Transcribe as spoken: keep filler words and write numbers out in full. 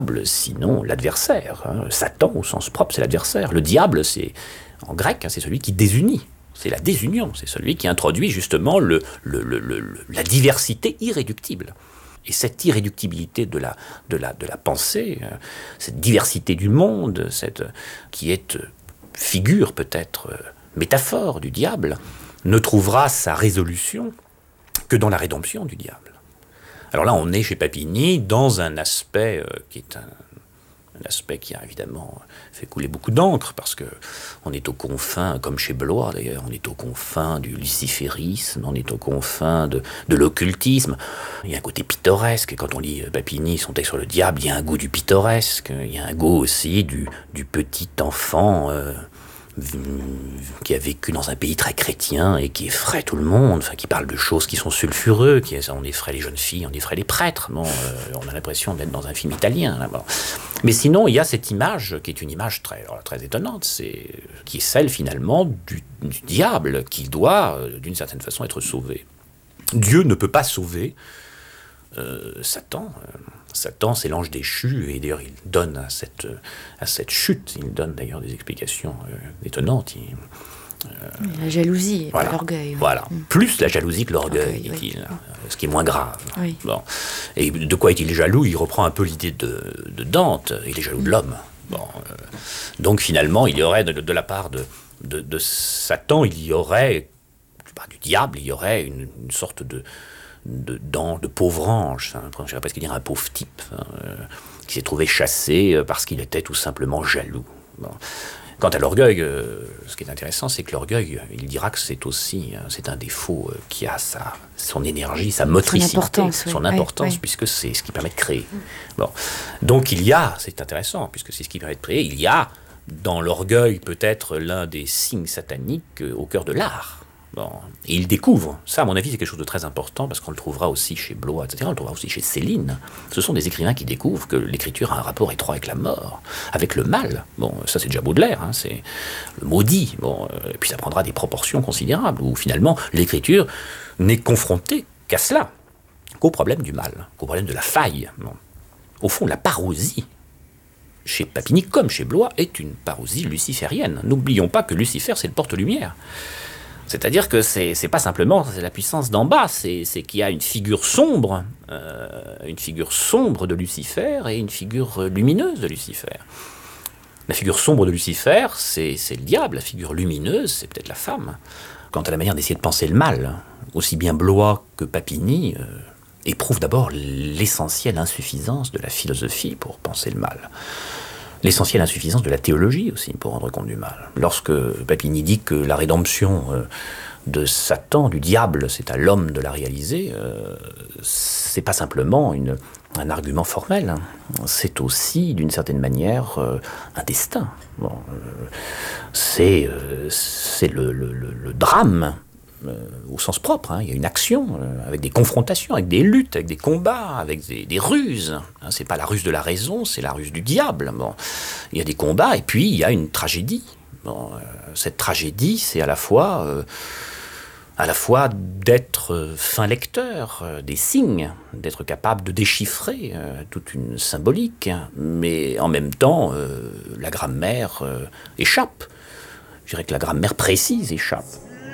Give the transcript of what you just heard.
sinon l'adversaire. Hein. Satan, au sens propre, c'est l'adversaire. Le diable, c'est en grec, hein, c'est celui qui désunit. C'est la désunion, c'est celui qui introduit justement le, le, le, le, la diversité irréductible. Et cette irréductibilité de la, de la, de la pensée, euh, cette diversité du monde, cette, qui est euh, figure peut-être, euh, métaphore du diable, ne trouvera sa résolution que dans la rédemption du diable. Alors là, on est chez Papini dans un aspect euh, qui est un, un aspect qui a évidemment fait couler beaucoup d'encre, parce que on est aux confins, comme chez Blois d'ailleurs, on est aux confins du luciférisme, on est aux confins de, de l'occultisme. Il y a un côté pittoresque, et quand on lit Papini, son texte sur le diable, il y a un goût du pittoresque, il y a un goût aussi du, du petit enfant euh, qui a vécu dans un pays très chrétien et qui effraie tout le monde, enfin, qui parle de choses qui sont sulfureuses, qui, on effraie les jeunes filles, on effraie les prêtres. Bon, euh, on a l'impression d'être dans un film italien. Là, bon. Mais sinon, il y a cette image qui est une image très, alors, très étonnante, c'est, qui est celle finalement du, du diable qui doit, euh, d'une certaine façon, être sauvé. Dieu ne peut pas sauver euh, Satan. Euh, Satan, c'est l'ange déchu, et d'ailleurs, il donne à cette, à cette chute, il donne d'ailleurs des explications euh, étonnantes. Il, euh, la jalousie, et voilà, pas l'orgueil. Voilà, oui. Plus la jalousie que l'orgueil, okay, dit-il, oui. ce qui est moins grave. Oui. Bon. Et de quoi est-il jaloux? Il reprend un peu l'idée de, de Dante, il est jaloux de l'homme. Bon, euh, donc finalement, il y aurait, de, de la part de, de, de Satan, il y aurait, bah, du diable, il y aurait une, une sorte de... de, de, de pauvre ange, hein, je ne sais pas ce qu'il dire, un pauvre type, hein, euh, qui s'est trouvé chassé parce qu'il était tout simplement jaloux. Bon. Quant à l'orgueil, euh, ce qui est intéressant, c'est que l'orgueil, il dira que c'est aussi, hein, c'est un défaut euh, qui a sa, son énergie, sa motricité, son importance, oui. son importance oui, oui. puisque c'est ce qui permet de créer. Bon. Donc il y a, c'est intéressant, puisque c'est ce qui permet de créer, il y a dans l'orgueil peut-être l'un des signes sataniques euh, au cœur de l'art. Bon. Et il découvre, ça à mon avis c'est quelque chose de très important, parce qu'on le trouvera aussi chez Blois, et cetera, on le trouvera aussi chez Céline. Ce sont des écrivains qui découvrent que l'écriture a un rapport étroit avec la mort, avec le mal. Bon, ça c'est déjà Baudelaire, hein, c'est le maudit. Bon, euh, et puis ça prendra des proportions considérables, où finalement l'écriture n'est confrontée qu'à cela, qu'au problème du mal, qu'au problème de la faille. Bon. Au fond, la parousie, chez Papini comme chez Blois, est une parousie luciférienne. N'oublions pas que Lucifer c'est le porte-lumière. C'est-à-dire que c'est, c'est pas simplement c'est la puissance d'en bas, c'est, c'est qu'il y a une figure sombre, euh, une figure sombre de Lucifer et une figure lumineuse de Lucifer. La figure sombre de Lucifer, c'est, c'est le diable, la figure lumineuse, c'est peut-être la femme. Quant à la manière d'essayer de penser le mal, aussi bien Blois que Papini euh, éprouvent d'abord l'essentielle insuffisance de la philosophie pour penser le mal. L'essentielle insuffisance de la théologie aussi, pour rendre compte du mal. Lorsque Papini dit que la rédemption euh, de Satan, du diable, c'est à l'homme de la réaliser, euh, c'est pas simplement une, un argument formel, hein. C'est aussi, d'une certaine manière, euh, un destin. Bon, euh, c'est euh, c'est le, le, le, le drame, Euh, au sens propre, hein. Il y a une action euh, avec des confrontations, avec des luttes, avec des combats, avec des, des ruses. Hein. C'est pas la ruse de la raison, c'est la ruse du diable. Bon. Il y a des combats et puis il y a une tragédie. Bon, euh, cette tragédie, c'est à la fois, euh, à la fois d'être euh, fin lecteur euh, des signes, d'être capable de déchiffrer euh, toute une symbolique, hein, mais en même temps, euh, la grammaire euh, échappe. Je dirais que la grammaire précise échappe.